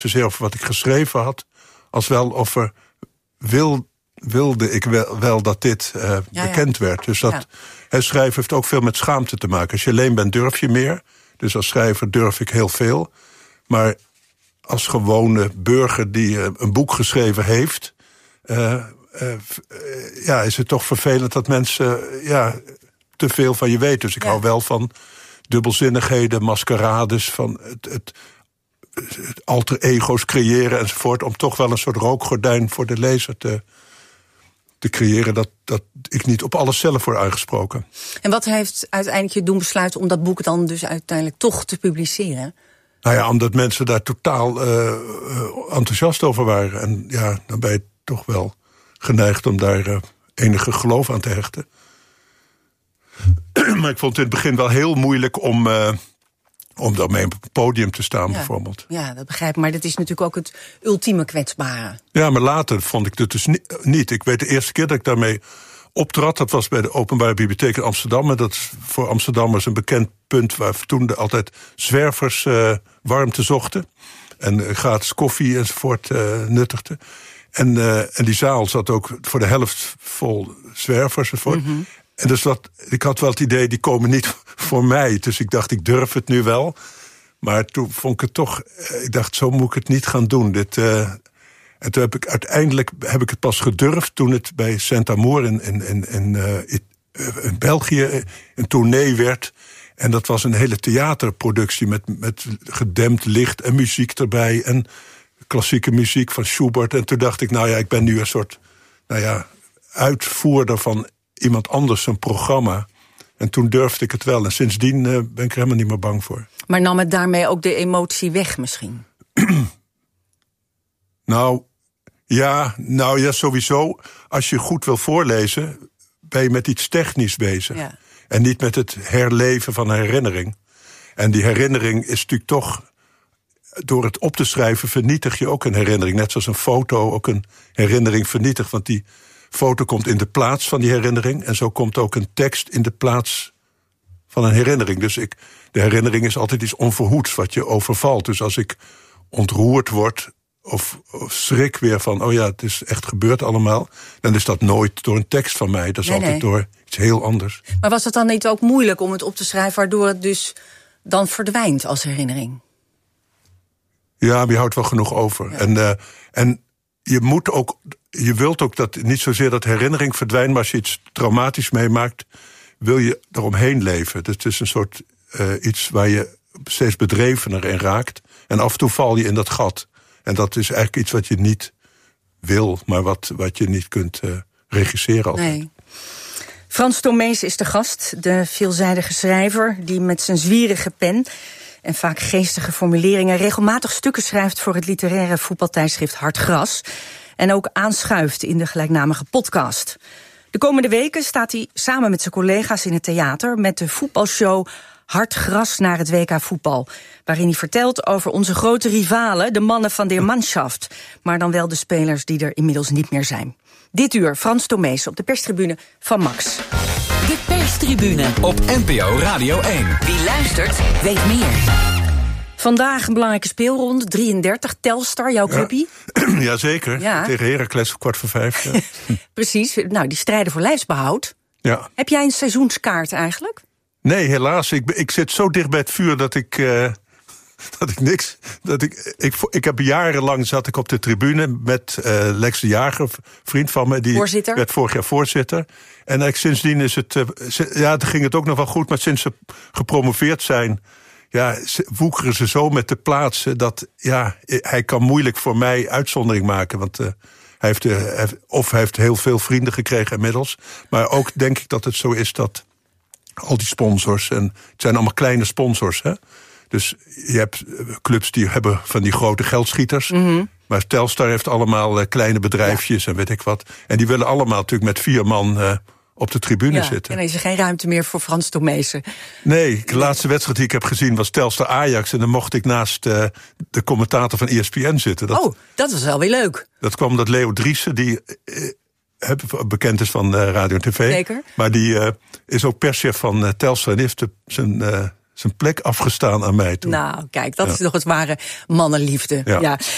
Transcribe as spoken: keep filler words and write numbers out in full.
zozeer over wat ik geschreven had, als wel over wil, wilde ik wel, wel dat dit uh, ja, bekend ja. werd. Dus dat ja. hè, schrijven heeft ook veel met schaamte te maken. Als je alleen bent, durf je meer. Dus als schrijver durf ik heel veel. Maar als gewone burger die uh, een boek geschreven heeft, Uh, uh, uh, ja, is het toch vervelend dat mensen uh, ja, te veel van je weten. Dus ik ja. hou wel van dubbelzinnigheden, maskerades, van het, het, het alter ego's creëren enzovoort, om toch wel een soort rookgordijn voor de lezer te, te creëren, dat, dat ik niet op alles zelf word aangesproken. En wat heeft uiteindelijk je doen besluiten om dat boek dan dus uiteindelijk toch te publiceren? Nou ja, omdat mensen daar totaal uh, enthousiast over waren. En ja, dan ben je toch wel geneigd om daar uh, enige geloof aan te hechten. Maar ik vond het in het begin wel heel moeilijk om, uh, om daarmee op het podium te staan, ja, bijvoorbeeld. Ja, dat begrijp ik. Maar dat is natuurlijk ook het ultieme kwetsbare. Ja, maar later vond ik het dus niet. Ik weet de eerste keer dat ik daarmee optrad, dat was bij de Openbare Bibliotheek in Amsterdam. En dat is voor Amsterdammers een bekend punt waar toen de altijd zwervers uh, warmte zochten. En uh, gratis koffie enzovoort uh, nuttigden. En, uh, en die zaal zat ook voor de helft vol zwervers enzovoort. Mm-hmm. En dus dat, ik had wel het idee, die komen niet voor mij. Dus ik dacht, ik durf het nu wel. Maar toen vond ik het toch, ik dacht, zo moet ik het niet gaan doen. Dit, uh, en toen heb ik uiteindelijk heb ik het pas gedurfd toen het bij Saint-Amour in, in, in, in, uh, in België een tournee werd. En dat was een hele theaterproductie met, met gedempt licht en muziek erbij. En klassieke muziek van Schubert. En toen dacht ik, nou ja, ik ben nu een soort nou ja, uitvoerder van iemand anders een programma. En toen durfde ik het wel. En sindsdien uh, ben ik er helemaal niet meer bang voor. Maar nam het daarmee ook de emotie weg misschien? nou, ja, nou ja, sowieso. Als je goed wil voorlezen, ben je met iets technisch bezig. Ja. En niet met het herleven van een herinnering. En die herinnering is natuurlijk toch, door het op te schrijven vernietig je ook een herinnering. Net zoals een foto ook een herinnering vernietigt. Want die foto komt in de plaats van die herinnering. En zo komt ook een tekst in de plaats van een herinnering. Dus ik, de herinnering is altijd iets onverhoeds wat je overvalt. Dus als ik ontroerd word of, of schrik weer van, oh ja, het is echt gebeurd allemaal, dan is dat nooit door een tekst van mij. Dat is nee, altijd nee. door iets heel anders. Maar was het dan niet ook moeilijk om het op te schrijven, waardoor het dus dan verdwijnt als herinnering? Ja, maar je houdt wel genoeg over. Ja. En, uh, en je moet ook, je wilt ook dat niet zozeer dat herinnering verdwijnt, maar als je iets traumatisch meemaakt, wil je eromheen leven. Dus het is een soort uh, iets waar je steeds bedrevener in raakt. En af en toe val je in dat gat. En dat is eigenlijk iets wat je niet wil, maar wat, wat je niet kunt uh, regisseren altijd. Nee. Frans Tomees is de gast, de veelzijdige schrijver die met zijn zwierige pen en vaak geestige formuleringen regelmatig stukken schrijft voor het literaire voetbaltijdschrift Hard Gras. En ook aanschuift in de gelijknamige podcast. De komende weken staat hij samen met zijn collega's in het theater met de voetbalshow Hard Gras naar het W K voetbal. Waarin hij vertelt over onze grote rivalen, de mannen van der Mannschaft. Maar dan wel de spelers die er inmiddels niet meer zijn. Dit uur Frans Tomees op de perstribune van Max. De perstribune op N P O Radio één. Wie luistert, weet meer. Vandaag een belangrijke speelronde, drieëndertig, Telstar, jouw clubie. Ja, Jazeker, ja. Tegen Heracles kwart voor vijf. Ja. Precies, nou die strijden voor lijfsbehoud. Ja. Heb jij een seizoenskaart eigenlijk? Nee, helaas. Ik, ik zit zo dicht bij het vuur dat ik, uh, dat ik niks... Dat ik, ik, ik heb jarenlang zat ik op de tribune met uh, Lex de Jager, vriend van me. Die voorzitter. werd vorig jaar voorzitter. En uh, sindsdien is het... Uh, ja, toen ging het ook nog wel goed, maar sinds ze gepromoveerd zijn, ja, woekeren ze zo met de plaatsen dat, ja, hij kan moeilijk voor mij uitzondering maken. Want uh, hij heeft, uh, of hij heeft heel veel vrienden gekregen inmiddels. Maar ook denk ik dat het zo is dat al die sponsors, en het zijn allemaal kleine sponsors, hè. Dus je hebt clubs die hebben van die grote geldschieters. Mm-hmm. Maar Telstar heeft allemaal uh, kleine bedrijfjes, ja, en weet ik wat. En die willen allemaal natuurlijk met vier man uh, op de tribune ja, zitten. En er is er geen ruimte meer voor Frans Tomezen. Nee, de laatste wedstrijd die ik heb gezien was Telstar Ajax. En dan mocht ik naast uh, de commentator van E S P N zitten. Dat, oh, dat was wel weer leuk. Dat kwam omdat Leo Driessen, die uh, bekend is van uh, Radio en T V. Zeker. Maar die uh, is ook perschef van uh, Telstar en die heeft de, zijn... Uh, zijn plek afgestaan aan mij toen. Nou, kijk, dat ja. is nog het ware mannenliefde. Ja. Ja.